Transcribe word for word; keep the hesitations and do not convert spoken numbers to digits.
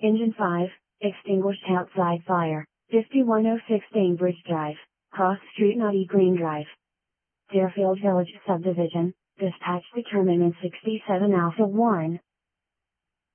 Engine five, extinguished outside fire, fifty-one oh six Bainbridge Drive, Cross Street, Knotty Green Drive. Deerfield Village Subdivision, dispatch determinant sixty-seven Alpha one,